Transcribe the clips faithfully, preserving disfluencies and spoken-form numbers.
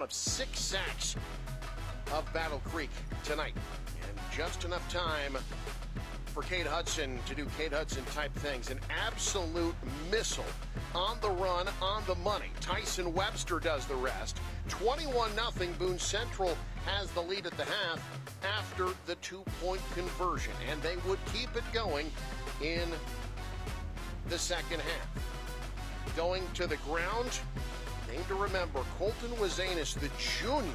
of six sacks of Battle Creek tonight. And just enough time for Cade Hudson to do Cade Hudson-type things. An absolute missile on the run, on the money. Tyson Webster does the rest. twenty-one nothing. Boone Central has the lead at the half after the two-point conversion. And they would keep it going in the second half. Going to the ground, name to remember, Colton Wazanis, the junior,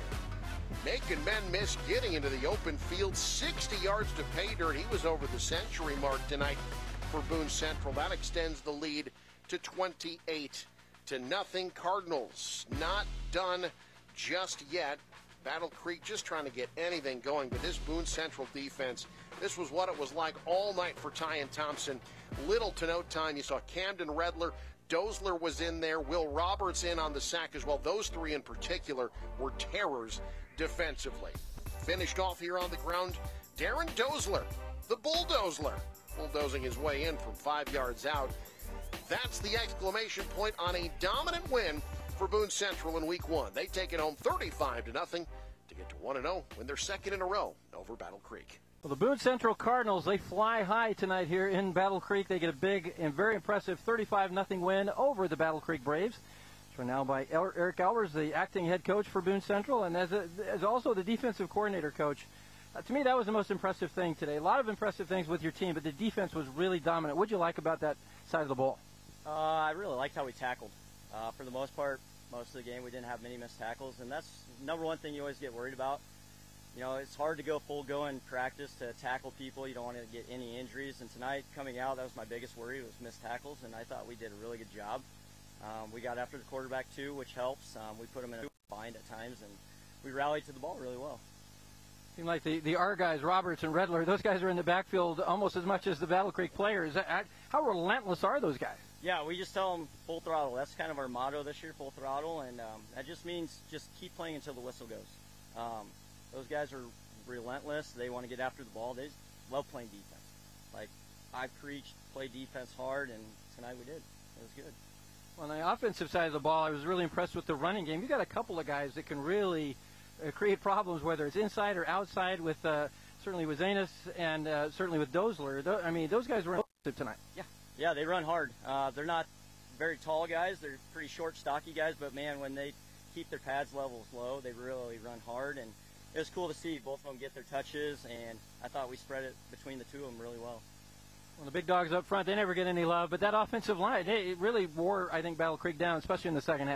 making men miss, getting into the open field, sixty yards to pay dirt. He was over the century mark tonight for Boone Central. That extends the lead to twenty-eight to nothing. Cardinals not done just yet. Battle Creek just trying to get anything going, but this Boone Central defense, this was what it was like all night for Tyan Thompson. Little to no time. You saw Camden Redler. Dozler was in there. Will Roberts in on the sack as well. Those three in particular were terrors defensively. Finished off here on the ground, Darren Dozler, the bulldozler, bulldozing his way in from five yards out. That's the exclamation point on a dominant win for Boone Central in week one. They take it home thirty-five to nothing to get to one and oh, win their second in a row over Battle Creek. Well, the Boone Central Cardinals, they fly high tonight here in Battle Creek. They get a big and very impressive thirty-five nothing win over the Battle Creek Braves. So now by Eric Albers, the acting head coach for Boone Central, and as, a, as also the defensive coordinator coach. Uh, to me, that was the most impressive thing today. A lot of impressive things with your team, but the defense was really dominant. What did you like about that side of the ball? Uh, I really liked how we tackled. Uh, for the most part, most of the game, we didn't have many missed tackles, and that's number one thing you always get worried about. You know, it's hard to go full go in practice to tackle people. You don't want to get any injuries. And tonight, coming out, that was my biggest worry, was missed tackles, and I thought we did a really good job. Um, we got after the quarterback, too, which helps. Um, we put him in a bind at times, and we rallied to the ball really well. Seemed like the, the R guys, Roberts and Redler, those guys are in the backfield almost as much as the Battle Creek players. How relentless are those guys? Yeah, we just tell them full throttle. That's kind of our motto this year, full throttle, and um, that just means just keep playing until the whistle goes. Um, those guys are relentless. They want to get after the ball. They love playing defense. Like, I preached, play defense hard, and tonight we did. It was good. On the offensive side of the ball, I was really impressed with the running game. You got a couple of guys that can really uh, create problems, whether it's inside or outside, with uh, certainly with Zanis and uh, certainly with Dozler. Th- I mean, those guys were impressive tonight. Yeah, yeah, they run hard. Uh, they're not very tall guys. They're pretty short, stocky guys, but, man, when they keep their pads levels low, they really run hard, and it was cool to see both of them get their touches, and I thought we spread it between the two of them really well. Well, the big dogs up front, they never get any love, but that offensive line, it really wore, I think, Battle Creek down, especially in the second half.